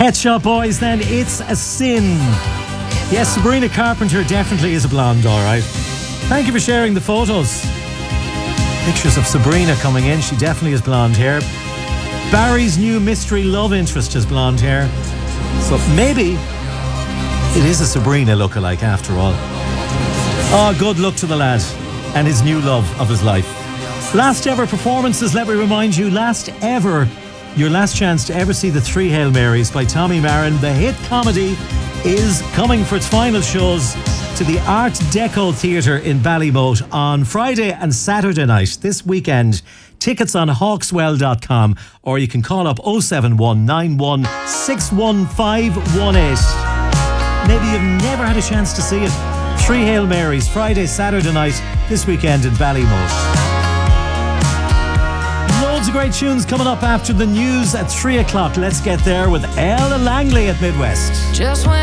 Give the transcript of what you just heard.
Pet Shop Boys, then, It's a Sin. Yes, Sabrina Carpenter definitely is a blonde, all right. Thank you for sharing the photos. Pictures of Sabrina coming in. She definitely has blonde hair. Barry's new mystery love interest has blonde hair. So maybe it is a Sabrina lookalike after all. Oh, good luck to the lad and his new love of his life. Last ever performances, let me remind you, your last chance to ever see the Three Hail Marys by Tommy Marin. The hit comedy is coming for its final shows to the Art Deco Theatre in Ballymote on Friday and Saturday night this weekend. Tickets on hawkswell.com, or you can call up 07191 61518. Maybe you've never had a chance to see it. Three Hail Marys, Friday, Saturday night this weekend in Ballymote. Loads of great tunes coming up after the news at 3 o'clock. Let's get there with Ella Langley at Midwest. Just when